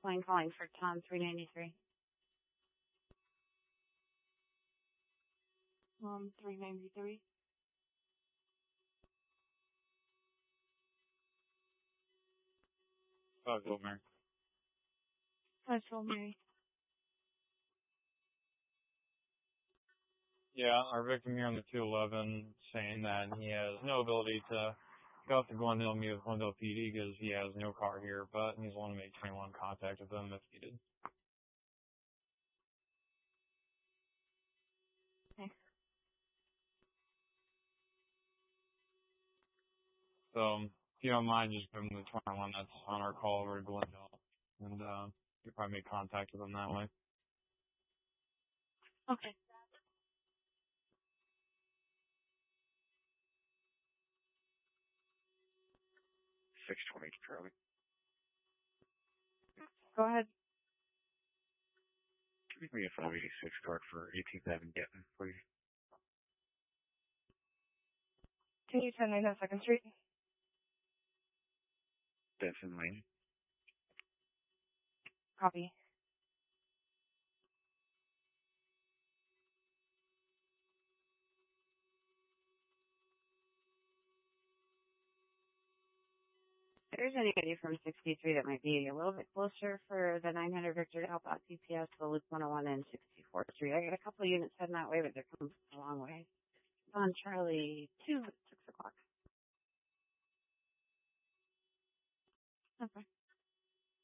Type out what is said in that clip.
Plane calling for Tom 393. Tom 393. Hello, Mary. Hi, Mary. Yeah, our victim here on the 211 saying that he has no ability to go up to Glendale and meet with Glendale PD because he has no car here, but he's willing to make 21 contact with them if needed. Okay. So, if you don't mind, just give him the 21 that's on our call over to Glendale, and you probably make contact with them that way. Okay. 620 Charlie. Go ahead. Give me a 586 card for 18th Avenue Getting, please. Can you 10 2nd Street? Benson Lane. Copy. If there's anybody from 63 that might be a little bit closer for the 900 Victor to help out CPS, the Loop 101 and 64th Street. I got a couple of units heading that way, but they're coming a long way. On Charlie 2 at 6 o'clock. Okay.